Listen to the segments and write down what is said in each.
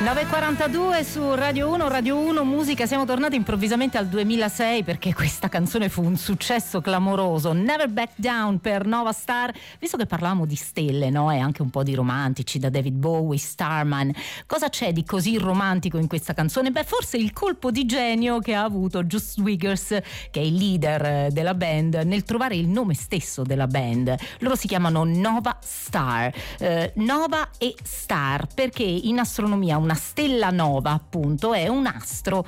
9.42 su Radio 1 Musica. Siamo tornati improvvisamente al 2006 perché questa canzone fu un successo clamoroso. Never Back Down per Nova Star. Visto che parlavamo di stelle, no? E anche un po' di romantici, da David Bowie, Starman, cosa c'è di così romantico in questa canzone? Beh, forse il colpo di genio che ha avuto Just Wiggers, che è il leader della band, nel trovare il nome stesso della band. Loro si chiamano Nova Star, Nova e Star, perché in astronomia una stella nova, appunto, è un astro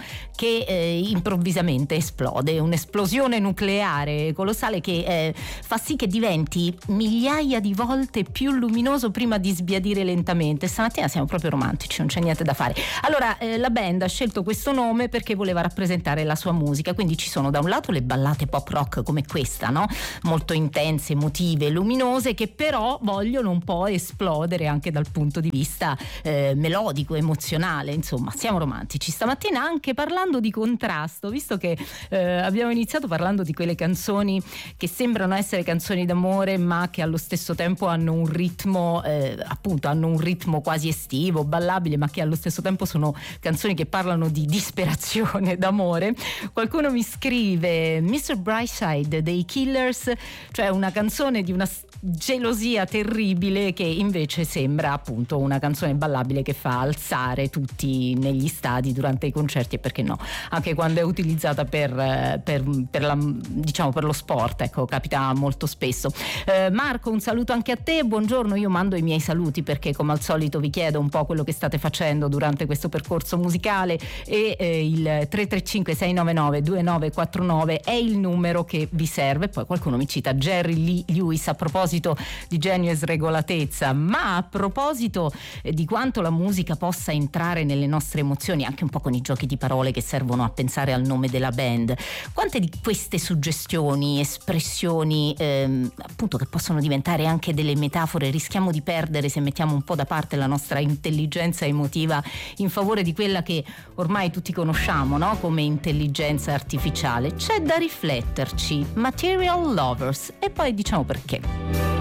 che improvvisamente esplode, un'esplosione nucleare colossale che fa sì che diventi migliaia di volte più luminoso prima di sbiadire lentamente. Stamattina siamo proprio romantici, non c'è niente da fare. Allora, la band ha scelto questo nome perché voleva rappresentare la sua musica, quindi ci sono da un lato le ballate pop rock come questa, no? Molto intense, emotive, luminose, che però vogliono un po' esplodere anche dal punto di vista melodico, emozionale. Insomma, siamo romantici stamattina, anche parlando di contrasto, visto che abbiamo iniziato parlando di quelle canzoni che sembrano essere canzoni d'amore ma che allo stesso tempo hanno un ritmo appunto hanno un ritmo quasi estivo, ballabile, ma che allo stesso tempo sono canzoni che parlano di disperazione, d'amore. Qualcuno mi scrive Mr. Brightside dei Killers, cioè una canzone di una gelosia terribile che invece sembra appunto una canzone ballabile che fa alzare tutti negli stadi durante i concerti, e perché no anche quando è utilizzata per la, diciamo, per lo sport, ecco, capita molto spesso. Marco, un saluto anche a te, buongiorno. Io mando i miei saluti perché come al solito vi chiedo un po' quello che state facendo durante questo percorso musicale, e il 335 699 2949 è il numero che vi serve. Poi qualcuno mi cita Jerry Lee Lewis a proposito di genio e sregolatezza, ma a proposito di quanto la musica possa entrare nelle nostre emozioni, anche un po' con i giochi di parole che servono a pensare al nome della band, quante di queste suggestioni, espressioni appunto che possono diventare anche delle metafore rischiamo di perdere se mettiamo un po' da parte la nostra intelligenza emotiva in favore di quella che ormai tutti conosciamo, no? Come intelligenza artificiale. C'è da rifletterci. Material Lovers, e poi diciamo perché.